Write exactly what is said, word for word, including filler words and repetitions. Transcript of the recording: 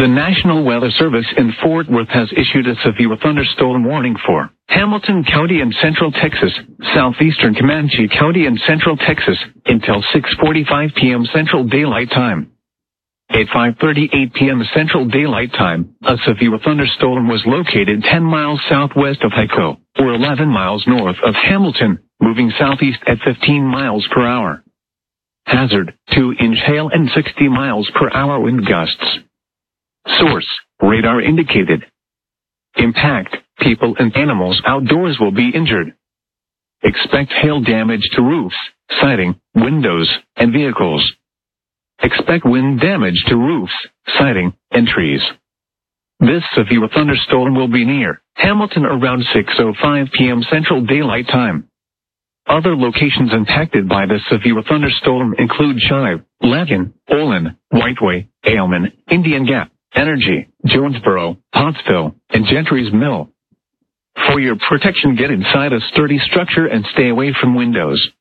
The National Weather Service in Fort Worth has issued a severe thunderstorm warning for Hamilton County and Central Texas, southeastern Comanche County and Central Texas, until six forty-five p.m. Central Daylight Time. At five thirty-eight p.m. Central Daylight Time, a severe thunderstorm was located ten miles southwest of Hico, or eleven miles north of Hamilton, moving southeast at fifteen miles per hour. Hazard, two inch hail and sixty miles per hour wind gusts. Source, radar indicated. Impact, people and animals outdoors will be injured. Expect hail damage to roofs, siding, windows, and vehicles. Expect wind damage to roofs, siding, and trees. This severe thunderstorm will be near Hamilton around six oh five p.m. Central Daylight Time. Other locations impacted by this severe thunderstorm include Shive, Lakin, Olin, Whiteway, Aylman, Indian Gap, Energy, Jonesboro, Pottsville, and Gentry's Mill. For your protection, get inside a sturdy structure and stay away from windows.